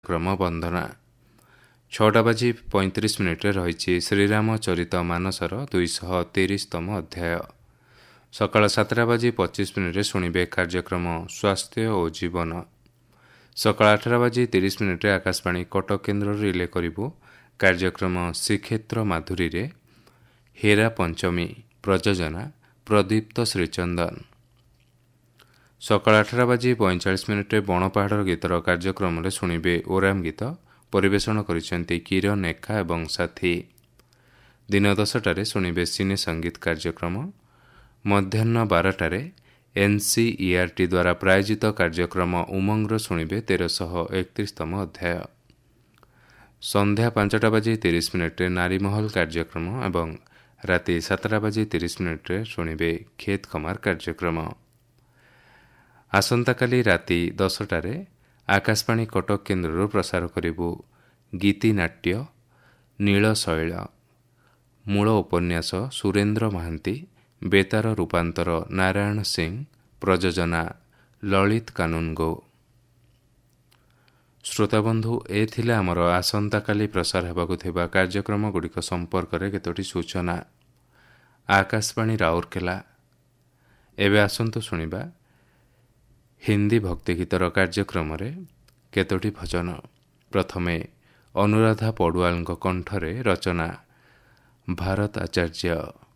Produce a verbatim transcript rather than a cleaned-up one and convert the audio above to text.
କ୍ରମ ବନ୍ଦନା। ଛଅଟା ବାଜି ପଇଁତିରିଶ ମିନିଟ୍ରେ ରହିଛି ଶ୍ରୀରାମ ଚରିତ ମାନସର ଦୁଇଶହ ତିରିଶତମ ଅଧ୍ୟାୟ। ସକାଳ ସାତଟା ବାଜି ପଚିଶ ମିନିଟ୍ରେ ଶୁଣିବେ କାର୍ଯ୍ୟକ୍ରମ ସ୍ୱାସ୍ଥ୍ୟ ଓ ଜୀବନ। ସକାଳ ଆଠଟା ବାଜି ତିରିଶ ମିନିଟ୍ରେ ଆକାଶବାଣୀ କଟକ କେନ୍ଦ୍ରରୁ ରିଲେ କରିବୁ କାର୍ଯ୍ୟକ୍ରମ ଶ୍ରୀକ୍ଷେତ୍ର ମାଧୁରୀରେ ହେରା ପଞ୍ଚମୀ ପ୍ରଯୋଜନା ପ୍ରଦୀପ୍ତ ଶ୍ରୀଚନ୍ଦନ। ସକାଳ ଆଠଟା ବାଜି ପଇଁଚାଳିଶ ମିନିଟ୍ରେ ବଣପାହାଡ଼ର ଗୀତର କାର୍ଯ୍ୟକ୍ରମରେ ଶୁଣିବେ ଓରାମ ଗୀତ, ପରିବେଷଣ କରିଛନ୍ତି କିରଣ ଏକା ଏବଂ ସାଥୀ। ଦିନ ଦଶଟାରେ ଶୁଣିବେ ସିନେ ସଙ୍ଗୀତ କାର୍ଯ୍ୟକ୍ରମ। ମଧ୍ୟାହ୍ନ ବାରଟାରେ ଏନ୍ସିଇଆର୍ଟି ଦ୍ୱାରା ପ୍ରାୟୋଜିତ କାର୍ଯ୍ୟକ୍ରମ ଉମଙ୍ଗର ଶୁଣିବେ ତେରଶହ ଏକତିରିଶତମ ଅଧ୍ୟାୟ। ସନ୍ଧ୍ୟା ପାଞ୍ଚଟା ବାଜି ତିରିଶ ମିନିଟ୍ରେ ନାରୀମହଲ କାର୍ଯ୍ୟକ୍ରମ ଏବଂ ରାତି ସାତଟା ବାଜି ତିରିଶ ମିନିଟ୍ରେ ଶୁଣିବେ ଖେତ ଖମାର କାର୍ଯ୍ୟକ୍ରମ। ଆସନ୍ତାକାଲି ରାତି ଦଶଟାରେ ଆକାଶବାଣୀ କଟକ କେନ୍ଦ୍ରରୁ ପ୍ରସାର କରିବୁ ଗୀତିନାଟ୍ୟ ନୀଳଶୈଳ। ମୂଳ ଉପନ୍ୟାସ ସୁରେନ୍ଦ୍ର ମହାନ୍ତି, ବେତାର ରୂପାନ୍ତର ନାରାୟଣ ସିଂ, ପ୍ରଯୋଜନା ଲଳିତ କାନୁନଗୋ। ଶ୍ରୋତାବନ୍ଧୁ, ଏ ଥିଲା ଆମର ଆସନ୍ତାକାଲି ପ୍ରସାର ହେବାକୁ ଥିବା କାର୍ଯ୍ୟକ୍ରମଗୁଡ଼ିକ ସମ୍ପର୍କରେ କେତୋଟି ସୂଚନା। ଆକାଶବାଣୀ ରାଉରକେଲା। ଏବେ ଆସନ୍ତୁ ଶୁଣିବା ହିନ୍ଦୀ ଭକ୍ତିଗୀତର କାର୍ଯ୍ୟକ୍ରମରେ କେତୋଟି ଭଜନ। ପ୍ରଥମେ ଅନୁରାଧା ପଡ଼ୁଆଲଙ୍କ କଣ୍ଠରେ ରଚନା ଭାରତ ଆଚାର୍ଯ୍ୟ।